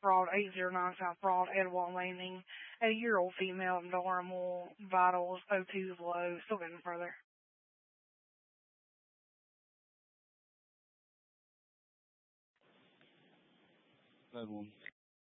fraud, 809 South Fraud, Edward Landing. A year-old female, abnormal vitals, O2 is low. Still getting further. That one.